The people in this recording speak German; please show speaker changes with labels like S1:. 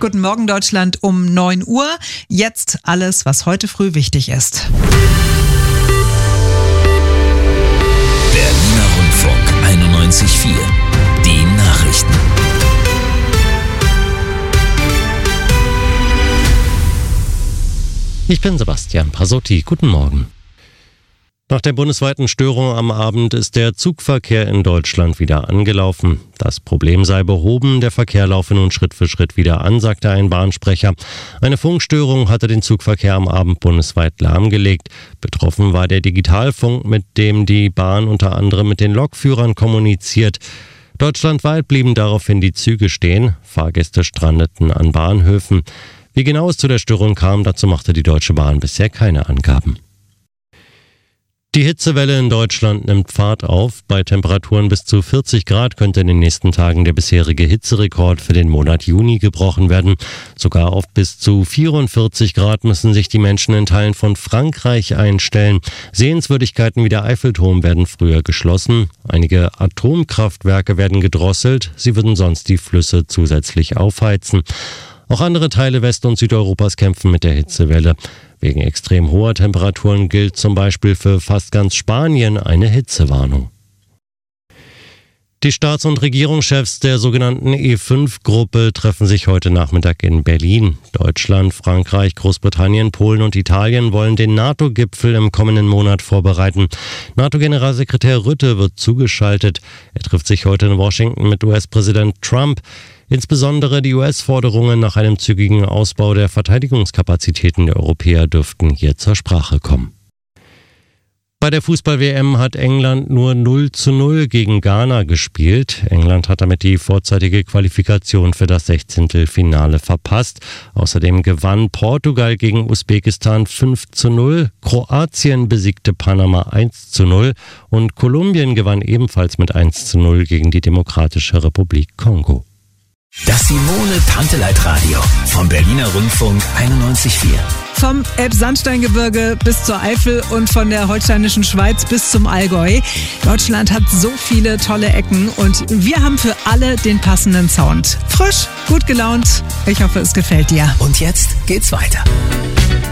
S1: Guten Morgen Deutschland um 9 Uhr. Jetzt alles, was heute früh wichtig ist.
S2: Berliner Rundfunk 91.4. Die Nachrichten.
S3: Ich bin Sebastian Pasotti. Guten Morgen. Nach der bundesweiten Störung am Abend ist der Zugverkehr in Deutschland wieder angelaufen. Das Problem sei behoben, der Verkehr laufe nun Schritt für Schritt wieder an, sagte ein Bahnsprecher. Eine Funkstörung hatte den Zugverkehr am Abend bundesweit lahmgelegt. Betroffen war der Digitalfunk, mit dem die Bahn unter anderem mit den Lokführern kommuniziert. Deutschlandweit blieben daraufhin die Züge stehen. Fahrgäste strandeten an Bahnhöfen. Wie genau es zu der Störung kam, dazu machte die Deutsche Bahn bisher keine Angaben. Die Hitzewelle in Deutschland nimmt Fahrt auf. Bei Temperaturen bis zu 40 Grad könnte in den nächsten Tagen der bisherige Hitzerekord für den Monat Juni gebrochen werden. Sogar auf bis zu 44 Grad müssen sich die Menschen in Teilen von Frankreich einstellen. Sehenswürdigkeiten wie der Eiffelturm werden früher geschlossen. Einige Atomkraftwerke werden gedrosselt. Sie würden sonst die Flüsse zusätzlich aufheizen. Auch andere Teile West- und Südeuropas kämpfen mit der Hitzewelle. Wegen extrem hoher Temperaturen gilt zum Beispiel für fast ganz Spanien eine Hitzewarnung. Die Staats- und Regierungschefs der sogenannten E5-Gruppe treffen sich heute Nachmittag in Berlin. Deutschland, Frankreich, Großbritannien, Polen und Italien wollen den NATO-Gipfel im kommenden Monat vorbereiten. NATO-Generalsekretär Rutte wird zugeschaltet. Er trifft sich heute in Washington mit US-Präsident Trump. Insbesondere die US-Forderungen nach einem zügigen Ausbau der Verteidigungskapazitäten der Europäer dürften hier zur Sprache kommen. Bei der Fußball-WM hat England nur 0:0 gegen Ghana gespielt. England hat damit die vorzeitige Qualifikation für das 16. Finale verpasst. Außerdem gewann Portugal gegen Usbekistan 5:0, Kroatien besiegte Panama 1:0 und Kolumbien gewann ebenfalls mit 1:0 gegen die Demokratische Republik Kongo.
S2: Das Simone-Tanteleit-Radio vom Berliner Rundfunk 91.4.
S1: Vom Elbsandsteingebirge bis zur Eifel und von der holsteinischen Schweiz bis zum Allgäu. Deutschland hat so viele tolle Ecken und wir haben für alle den passenden Sound. Frisch, gut gelaunt. Ich hoffe, es gefällt dir.
S2: Und jetzt geht's weiter.